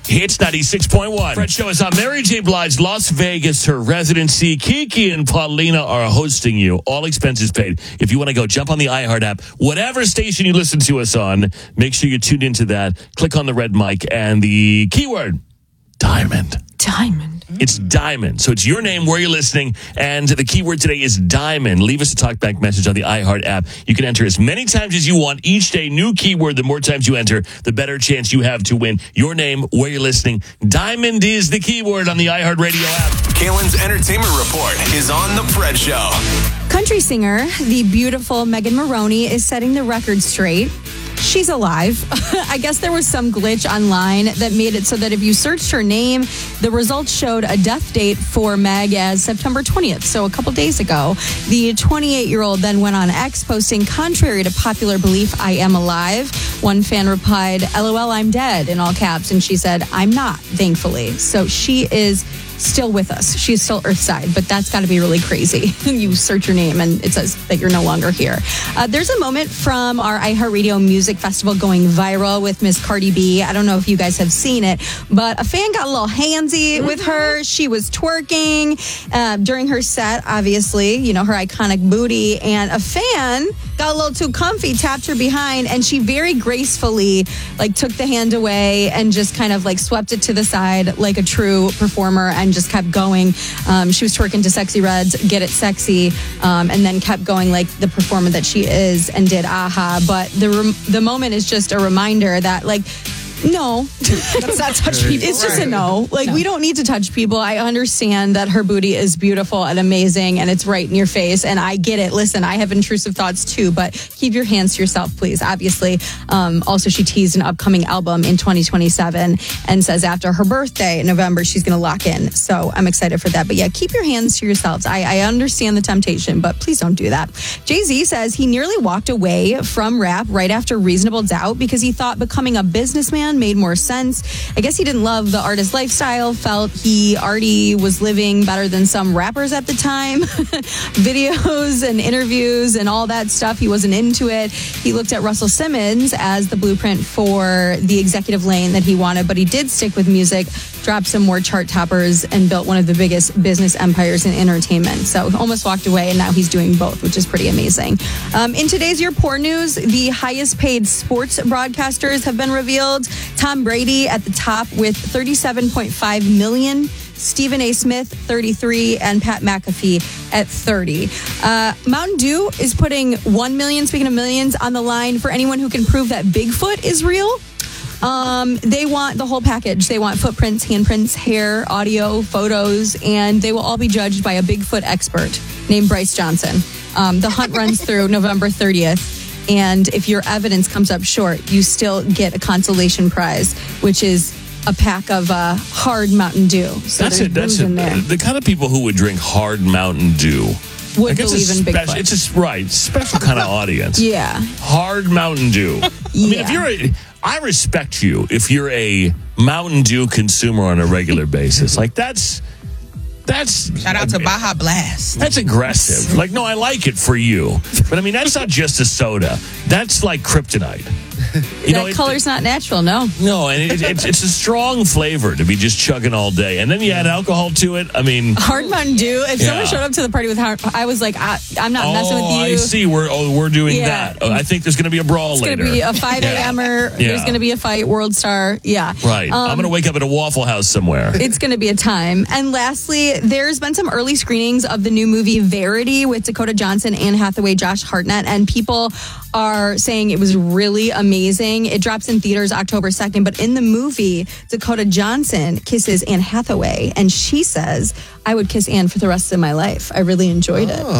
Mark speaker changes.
Speaker 1: Hits 96.1. Fred Show is on Mary J. Blige, Las Vegas, her residency. Kiki and Paulina are hosting you. All expenses paid. If you want to go, jump on the iHeart app. Whatever station you listen to us on, make sure you tune into that. Click on the red mic and the keyword, diamond.
Speaker 2: Diamond.
Speaker 1: It's diamond. So it's your name, where you're listening, and the keyword today is diamond. Leave us a talkback message on the iHeart app. You can enter as many times as you want. Each day, new keyword. The more times you enter, the better chance you have to win. Your name, where you're listening. Diamond is the keyword on the iHeart Radio app.
Speaker 3: Kalen's Entertainment Report is on The Fred Show.
Speaker 2: Country singer, the beautiful Megan Maroney, is setting the record straight. She's alive. I guess there was some glitch online that made it so that if you searched her name, the results showed a death date for Meg as September 20th. So a couple days ago, the 28-year-old then went on X posting, contrary to popular belief, I am alive. One fan replied, LOL, I'm dead, in all caps. And she said, I'm not, thankfully. So she is still with us. She's still Earthside, but that's got to be really crazy. You search your name and it says that you're no longer here. There's a moment from our iHeartRadio Music Festival going viral with Miss Cardi B. I don't know if you guys have seen it, but a fan got a little handsy with her. She was twerking during her set, obviously, you know, her iconic booty, and a fan got a little too comfy, tapped her behind, and she very gracefully took the hand away and just kind of swept it to the side like a true performer and just kept going. She was twerking to Sexy Red's Get It Sexy, and then kept going like the performer that she is and did Aha. But the moment is just a reminder that no, let's not touch people. It's just a no. We don't need to touch people. I understand that her booty is beautiful and amazing and it's right in your face. And I get it. Listen, I have intrusive thoughts too, but keep your hands to yourself, please. Obviously. Also, she teased an upcoming album in 2027 and says after her birthday in November, she's going to lock in. So I'm excited for that. But yeah, keep your hands to yourselves. I understand the temptation, but please don't do that. Jay-Z says he nearly walked away from rap right after Reasonable Doubt because he thought becoming a businessman made more sense. I guess he didn't love the artist lifestyle, felt he already was living better than some rappers at the time. Videos and interviews and all that stuff, he wasn't into it. He looked at Russell Simmons as the blueprint for the executive lane that he wanted, but he did stick with music, dropped some more chart toppers, and built one of the biggest business empires in entertainment. So almost walked away, and now he's doing both, which is pretty amazing. In today's Your Poor News, the highest paid sports broadcasters have been revealed. Tom Brady at the top with $37.5 million. Stephen A. Smith, 33, and Pat McAfee at 30. Mountain Dew is putting $1 million, speaking of millions, on the line for anyone who can prove that Bigfoot is real. They want the whole package. They want footprints, handprints, hair, audio, photos, and they will all be judged by a Bigfoot expert named Bryce Johnson. The hunt runs through November 30th. And if your evidence comes up short, you still get a consolation prize, which is a pack of hard Mountain Dew. So
Speaker 1: that's it. That's it. The kind of people who would drink hard Mountain Dew
Speaker 2: would believe in Bigfoot.
Speaker 1: It's a special kind of audience.
Speaker 2: Yeah.
Speaker 1: Hard Mountain Dew.
Speaker 2: Yeah.
Speaker 1: I mean, I respect you if you're a Mountain Dew consumer on a regular basis. That's
Speaker 4: shout out to Baja Blast.
Speaker 1: That's aggressive. No, I like it for you. But I mean, that's not just a soda. That's like kryptonite.
Speaker 2: That color's not natural, no.
Speaker 1: No, and it's a strong flavor to be just chugging all day. And then you add alcohol to it. I mean...
Speaker 2: Hard Mountain Dew. If someone showed up to the party with hard... I was like, I'm not messing with you.
Speaker 1: I see. We're doing that. I think there's going to be a brawl later.
Speaker 2: It's going to be a 5 a.m.er. There's going to be a fight, World Star. Yeah.
Speaker 1: Right. I'm going to wake up at a Waffle House somewhere.
Speaker 2: It's going to be a time. And lastly, there's been some early screenings of the new movie Verity with Dakota Johnson, Anne Hathaway, Josh Hartnett, and people are saying it was really amazing. It drops in theaters October 2nd, but in the movie, Dakota Johnson kisses Anne Hathaway, and she says, I would kiss Anne for the rest of my life. I really enjoyed it.